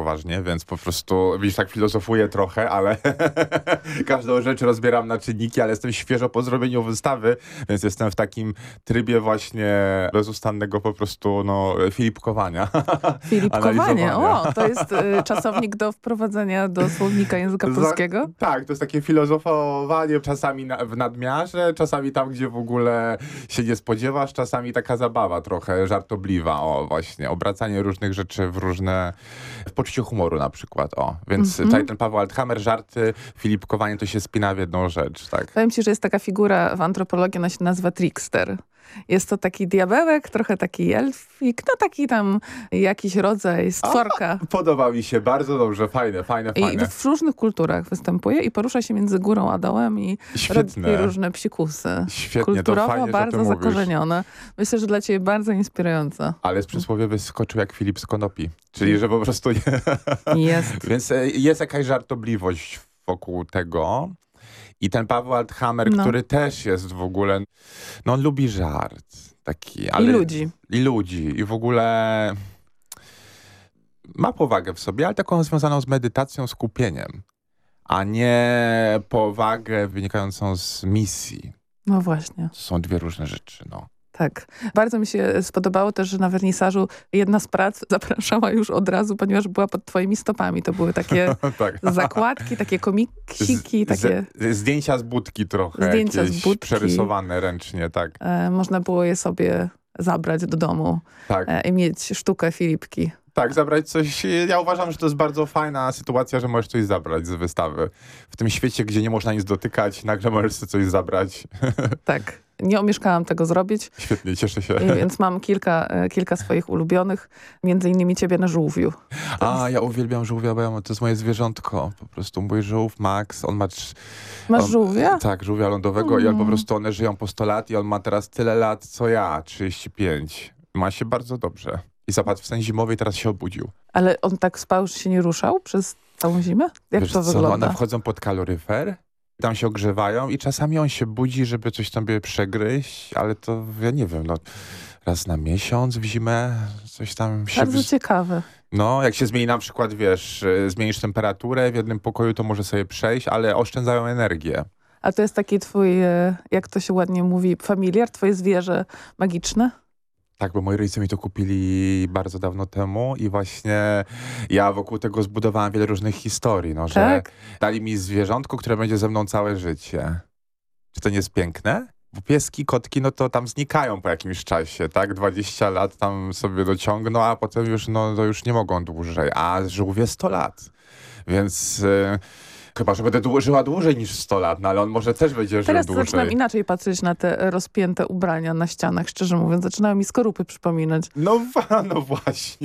przeważnie, więc po prostu, widzisz, tak filozofuję trochę, ale każdą rzecz rozbieram na czynniki, ale jestem świeżo po zrobieniu wystawy, więc jestem w takim trybie właśnie bezustannego po prostu filipkowania. Filipkowanie, to jest czasownik do wprowadzenia do słownika języka polskiego? Tak, to jest takie filozofowanie, czasami w nadmiarze, czasami tam, gdzie w ogóle się nie spodziewasz, czasami taka zabawa trochę żartobliwa, właśnie, obracanie różnych rzeczy w poczuciu humoru na przykład, Więc tutaj ten Paweł Althammer, żarty, filipkowanie to się spina w jedną rzecz, tak. Powiem ci, że jest taka figura w antropologii, ona się nazywa trickster. Jest to taki diabełek, trochę taki elfik, taki tam jakiś rodzaj stworka. Podoba mi się, bardzo dobrze, fajne. I w różnych kulturach występuje i porusza się między górą a dołem i robi różne psikusy. Świetnie, kulturowo to fajnie, bardzo zakorzenione. Myślę, że dla ciebie bardzo inspirujące. Ale z przysłowie wyskoczył jak Filip z konopi. Czyli, że po prostu jest. Więc jest jakaś żartobliwość wokół tego. I ten Paweł Althammer, który też jest w ogóle, on lubi żart. Taki, ale I ludzi. I w ogóle ma powagę w sobie, ale taką związaną z medytacją, skupieniem. A nie powagę wynikającą z misji. No właśnie. To są dwie różne rzeczy, Tak. Bardzo mi się spodobało też, że na wernisażu jedna z prac zapraszała już od razu, ponieważ była pod twoimi stopami. To były takie zakładki, takie komiksiki. Takie zdjęcia z budki trochę. Zdjęcia z budki. Przerysowane ręcznie, tak. Można było je sobie zabrać do domu i mieć sztukę Filipki. Tak, zabrać coś. Ja uważam, że to jest bardzo fajna sytuacja, że możesz coś zabrać z wystawy. W tym świecie, gdzie nie można nic dotykać, nagle możesz sobie coś zabrać. Tak. Nie omieszkałam tego zrobić. Świetnie, cieszę się. Więc mam kilka swoich ulubionych, między innymi ciebie na żółwiu. Ja uwielbiam żółwia, bo to jest moje zwierzątko. Po prostu mój żółw, Max, on ma... Masz żółwia? Tak, żółwia lądowego i on po prostu, one żyją po 100 lat i on ma teraz tyle lat, co ja, 35. Ma się bardzo dobrze. I zapadł w sen zimowy i teraz się obudził. Ale on tak spał, że się nie ruszał przez całą zimę? Jak to wygląda? One wchodzą pod kaloryfer, tam się ogrzewają i czasami on się budzi, żeby coś tam przegryźć, ale to ja nie wiem, raz na miesiąc w zimę coś tam się... Bardzo ciekawe. Jak się zmieni na przykład, zmienisz temperaturę w jednym pokoju, to może sobie przejść, ale oszczędzają energię. A to jest taki twój, jak to się ładnie mówi, familiar, twoje zwierzę magiczne? Tak, bo moi rodzice mi to kupili bardzo dawno temu i właśnie ja wokół tego zbudowałem wiele różnych historii, że dali mi zwierzątko, które będzie ze mną całe życie. Czy to nie jest piękne? Bo pieski, kotki, to tam znikają po jakimś czasie, tak? 20 lat tam sobie dociągną, a potem już, to już nie mogą dłużej. A żółwie 100 lat. Więc... Chyba, że będę żyła dłużej niż 100 lat, ale on może też będzie żył dłużej. Teraz zaczynam inaczej patrzeć na te rozpięte ubrania na ścianach, szczerze mówiąc. Zaczynają mi skorupy przypominać. No właśnie.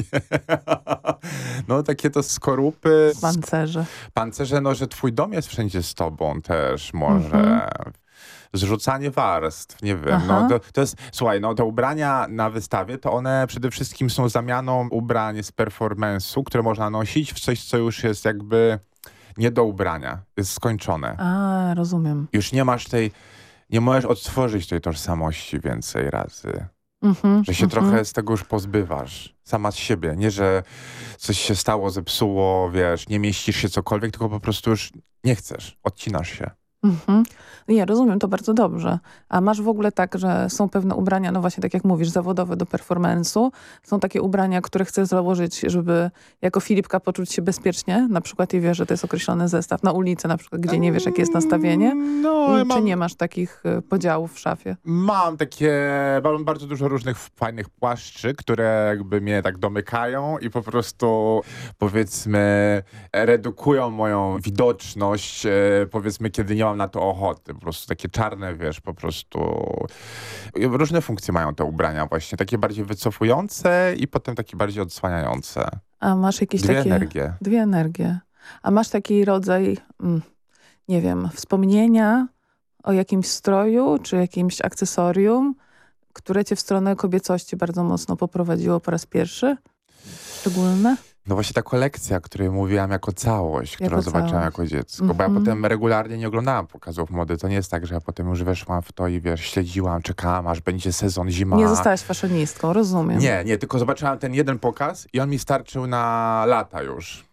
Takie to skorupy. Pancerze, że twój dom jest wszędzie z tobą też może. Zrzucanie warstw, nie wiem. To jest, słuchaj, te ubrania na wystawie, to one przede wszystkim są zamianą ubrań z performance'u, które można nosić w coś, co już jest jakby... nie do ubrania. Jest skończone. Rozumiem. Już nie możesz odtworzyć tej tożsamości więcej razy. Że się trochę z tego już pozbywasz. Sama z siebie. Nie, że coś się stało, zepsuło, nie mieścisz się cokolwiek, tylko po prostu już nie chcesz. Odcinasz się. Nie, rozumiem to bardzo dobrze. A masz w ogóle tak, że są pewne ubrania, właśnie tak jak mówisz, zawodowe do performance'u. Są takie ubrania, które chcesz założyć, żeby jako Filipka poczuć się bezpiecznie. Na przykład i wiesz, że to jest określony zestaw na ulicy, na przykład, gdzie nie wiesz, jakie jest nastawienie. Czy nie masz takich podziałów w szafie? Mam bardzo dużo różnych fajnych płaszczy, które jakby mnie tak domykają i po prostu, powiedzmy, redukują moją widoczność, powiedzmy, kiedy nie mam na to ochoty. Po prostu takie czarne, po prostu... Różne funkcje mają te ubrania właśnie. Takie bardziej wycofujące i potem takie bardziej odsłaniające. A masz jakieś Dwie energie. A masz taki rodzaj, nie wiem, wspomnienia o jakimś stroju, czy jakimś akcesorium, które cię w stronę kobiecości bardzo mocno poprowadziło po raz pierwszy? Szczególne? Właśnie ta kolekcja, o której mówiłam jako całość, którą zobaczyłam jako dziecko. Bo ja potem regularnie nie oglądałam pokazów mody. To nie jest tak, że ja potem już weszłam w to i śledziłam, czekałam, aż będzie sezon, zima. Nie zostałaś faszonistką, rozumiem. Nie, tylko zobaczyłam ten jeden pokaz i on mi starczył na lata już.